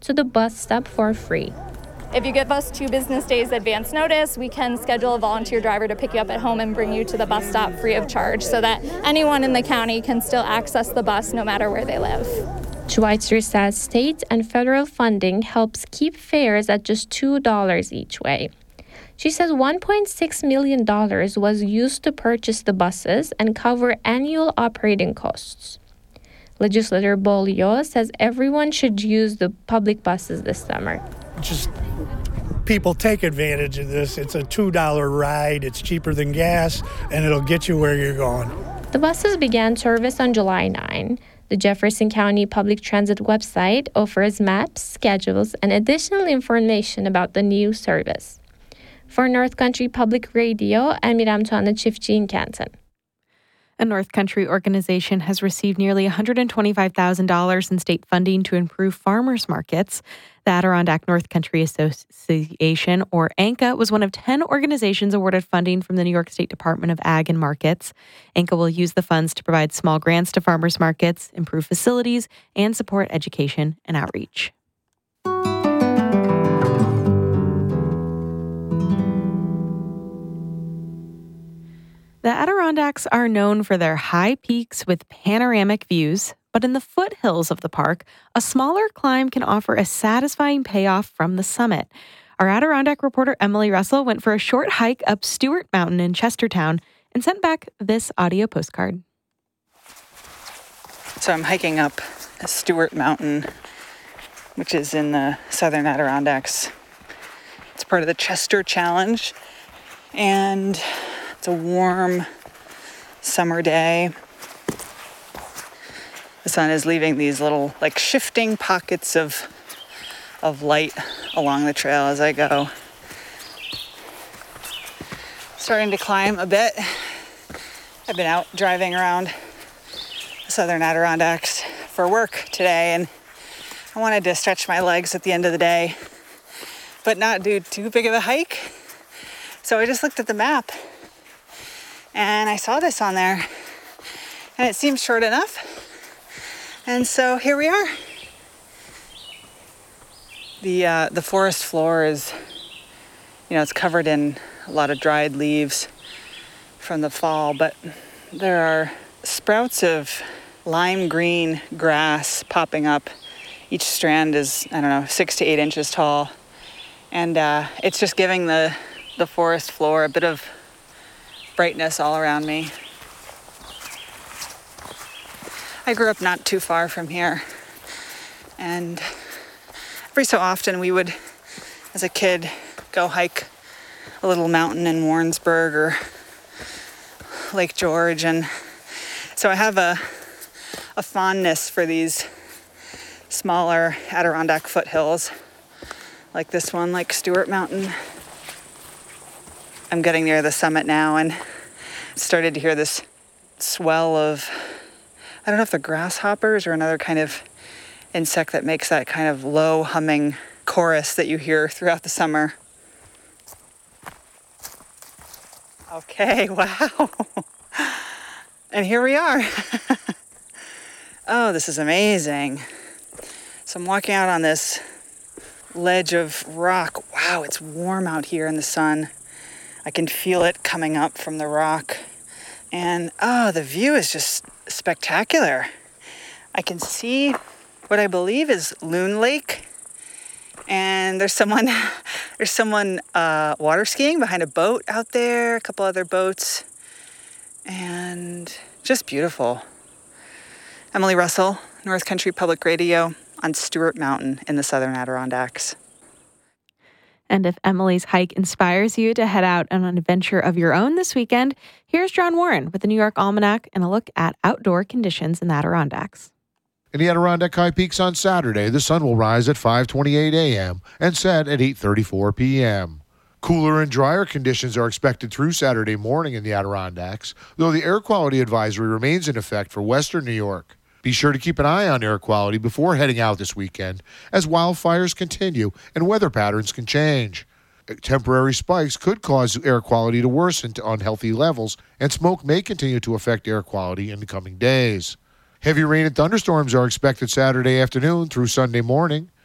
to the bus stop for free. If you give us 2 business days advance notice, we can schedule a volunteer driver to pick you up at home and bring you to the bus stop free of charge so that anyone in the county can still access the bus no matter where they live. Schweitzer says state and federal funding helps keep fares at just $2 each way. She says $1.6 million was used to purchase the buses and cover annual operating costs. Legislator Bolio says everyone should use the public buses this summer. Just people take advantage of this. It's a $2 ride. It's cheaper than gas, and it'll get you where you're going. The buses began service on July 9. The Jefferson County Public Transit website offers maps, schedules, and additional information about the new service. For North Country Public Radio, I'm Miram Tuana Chifchi in Canton. A North Country organization has received nearly $125,000 in state funding to improve farmers markets. The Adirondack North Country Association, or ANCA, was one of 10 organizations awarded funding from the New York State Department of Ag and Markets. ANCA will use the funds to provide small grants to farmers markets, improve facilities, and support education and outreach. The Adirondacks are known for their high peaks with panoramic views, but in the foothills of the park, a smaller climb can offer a satisfying payoff from the summit. Our Adirondack reporter Emily Russell went for a short hike up Stewart Mountain in Chestertown and sent back this audio postcard. So I'm hiking up Stewart Mountain, which is in the southern Adirondacks. It's part of the Chester Challenge, and it's a warm summer day. The sun is leaving these little shifting pockets of light along the trail as I go. Starting to climb a bit. I've been out driving around the southern Adirondacks for work today, and I wanted to stretch my legs at the end of the day, but not do too big of a hike. So I just looked at the map and I saw this on there, and it seemed short enough. And so here we are. The forest floor is, it's covered in a lot of dried leaves from the fall, but there are sprouts of lime green grass popping up. Each strand is, 6 to 8 inches tall. And it's just giving the forest floor a bit of brightness all around me. I grew up not too far from here, and every so often we would, as a kid, go hike a little mountain in Warrensburg or Lake George, and so I have a fondness for these smaller Adirondack foothills, like this one, like Stewart Mountain. I'm getting near the summit now and started to hear this swell of, I don't know if they're grasshoppers or another kind of insect that makes that kind of low humming chorus that you hear throughout the summer. Okay, wow. And here we are. Oh, this is amazing. So I'm walking out on this ledge of rock. Wow, it's warm out here in the sun. I can feel it coming up from the rock. And the view is just spectacular. I can see what I believe is Loon Lake. And there's someone water skiing behind a boat out there, a couple other boats. And just beautiful. Emily Russell, North Country Public Radio on Stewart Mountain in the southern Adirondacks. And if Emily's hike inspires you to head out on an adventure of your own this weekend, here's John Warren with the New York Almanac and a look at outdoor conditions in the Adirondacks. In the Adirondack High Peaks on Saturday, the sun will rise at 5:28 a.m. and set at 8:34 p.m. Cooler and drier conditions are expected through Saturday morning in the Adirondacks, though the air quality advisory remains in effect for western New York. Be sure to keep an eye on air quality before heading out this weekend, as wildfires continue and weather patterns can change. Temporary spikes could cause air quality to worsen to unhealthy levels, and smoke may continue to affect air quality in the coming days. Heavy rain and thunderstorms are expected Saturday afternoon through Sunday morning.